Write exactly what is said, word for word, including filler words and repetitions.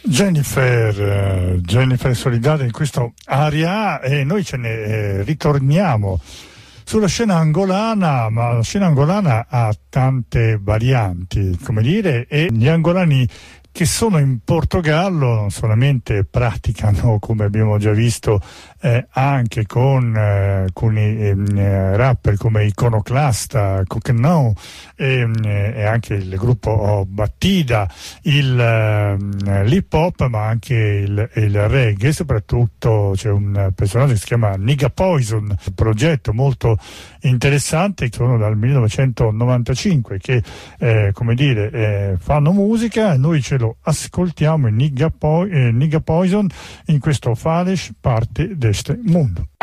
Jennifer, eh, Jennifer Solidale in questa area, e noi ce ne eh, ritorniamo sulla scena angolana, ma la scena angolana ha tante varianti, come dire, e gli angolani che sono in Portogallo non solamente praticano, come abbiamo già visto, eh, anche con eh, alcuni eh, rapper come Iconoclasta, Coquenão e, e anche il gruppo Batida, il, eh, l'hip hop, ma anche il, il reggae. Soprattutto c'è un personaggio che si chiama Nigga Poison, un progetto molto interessante, che sono dal millenovecentonovantacinque che eh, come dire eh, fanno musica, e noi ce lo ascoltiamo in Nigga, po- eh, Nigga Poison in questo Fales parte d'este mondo.